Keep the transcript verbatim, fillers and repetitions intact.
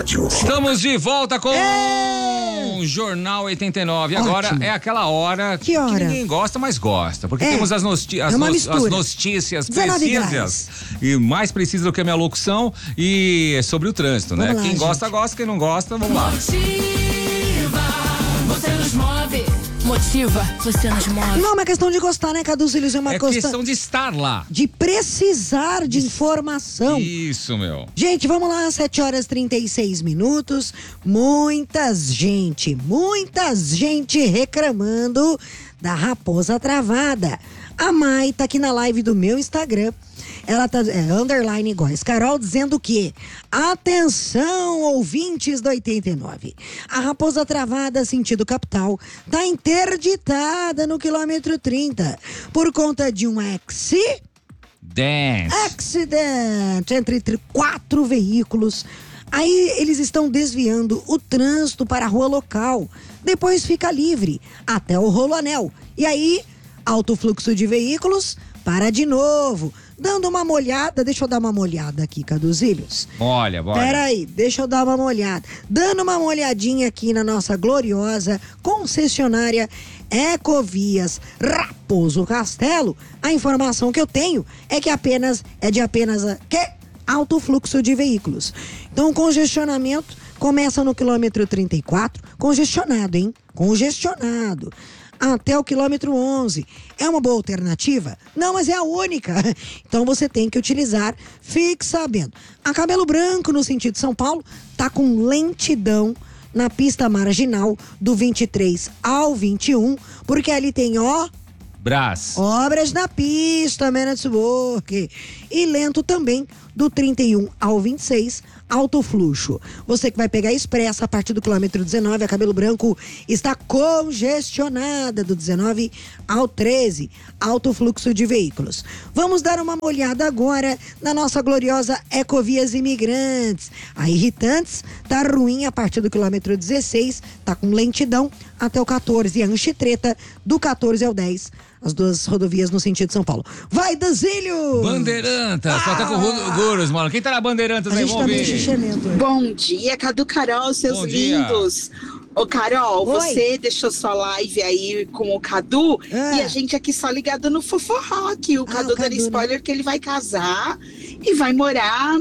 rádio. Estamos de volta com É. o Jornal oitenta e nove. Agora Ótimo. é aquela hora que, hora? que ninguém gosta, mas gosta. Porque É. temos as, nosti as, É uma no mistura. as notícias dezenove precisas graus. e mais precisas do que a minha locução e sobre o trânsito, né? Vamos lá, quem gente. gosta, gosta. Quem não gosta, vamos lá. Motiva, você nos move. Motiva, você nos move. Não é uma questão de gostar, né, Cadu Cílios? É uma É questão questão de estar lá. de precisar de informação. Isso, meu. Gente, vamos lá, sete horas e trinta e seis minutos. Muitas gente, muitas gente reclamando da raposa travada. A Mai tá aqui na live do meu Instagram. Ela tá, é, underline Góes Carol, dizendo que, atenção, ouvintes do oitenta e nove, a raposa travada sentido capital tá interditada no quilômetro trinta por conta de um acci... Dance. Acidente entre, entre quatro veículos. Aí eles estão desviando o trânsito para a rua local. Depois fica livre até o Roloanel. E aí, alto fluxo de veículos, para de novo. Dando uma molhada, deixa eu dar uma molhada aqui, Caduzílios. Olha, bora. Peraí, deixa eu dar uma molhada. Dando uma molhadinha aqui na nossa gloriosa concessionária Ecovias Raposo Castelo, a informação que eu tenho é que apenas é de apenas a, que alto fluxo de veículos. Então, o congestionamento começa no quilômetro trinta e quatro, congestionado, hein? Congestionado. Até o quilômetro onze. É uma boa alternativa? Não, mas é a única. Então você tem que utilizar, fique sabendo. A Cabelo Branco, no sentido São Paulo, tá com lentidão na pista marginal do vinte e três ao vinte e um, porque ali tem, ó, Brás. obras na pista, Menetsburg. E lento também do trinta e um ao vinte e seis, alto fluxo. Você que vai pegar a expressa a partir do quilômetro dezenove, a Cabelo Branco está congestionada do dezenove ao treze, alto fluxo de veículos. Vamos dar uma olhada agora na nossa gloriosa Ecovias Imigrantes. A Irritantes tá ruim a partir do quilômetro dezesseis, tá com lentidão até o quatorze. E a Anchitreta do quatorze ao dez. As duas rodovias no sentido de São Paulo. Vai, Dazílio! Bandeirantas, só tá com o Guros, mano. Quem tá na Bandeirantas A aí? gente Vamos tá meio ver. xixelento. Bom dia, Cadu Carol, seus Bom dia. lindos. Ô, Carol, Oi. você deixou sua live aí com o Cadu Ah. e a gente aqui só ligado no Foforrock. O Ah, Cadu o dando Cadu, spoiler que ele vai casar e vai morar